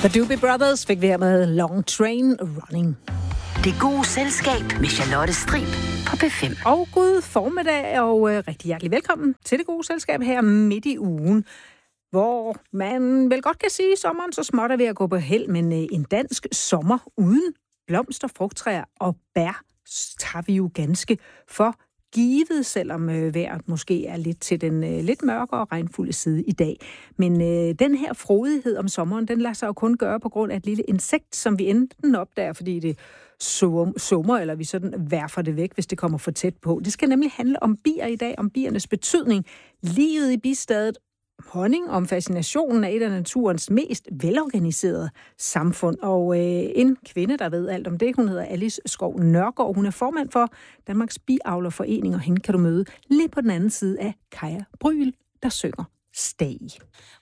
The Doobie Brothers fik vi her med Long Train Running. Det gode selskab med Charlotte Strib på P5. Og god formiddag og rigtig hjertelig velkommen til det gode selskab her midt i ugen, hvor man vel godt kan sige, at sommeren så småt er ved at gå på held, men en dansk sommer uden blomster, frugttræer og bær tager vi jo ganske for givet, selvom vejret måske er lidt til den lidt mørkere og regnfulde side i dag. Men den her frodighed om sommeren, den lader sig jo kun gøre på grund af et lille insekt, som vi enten opdager, fordi det summer, eller vi sådan værfer det væk, hvis det kommer for tæt på. Det skal nemlig handle om bier i dag, om biernes betydning, livet i bistadet, honning, om fascinationen af et af naturens mest velorganiserede samfund. Og en kvinde, der ved alt om det, hun hedder Alice Skov Nørgaard. Hun er formand for Danmarks Biavlerforening, og hende kan du møde lige på den anden side af Kaja Bryl, der synger Stag.